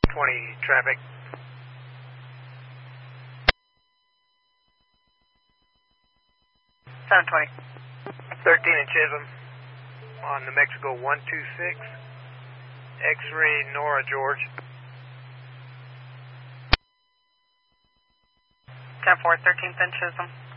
traffic. 720. 13 in Chisholm on New Mexico 126. X-ray Nora George. 10-4, 13th in Chisholm.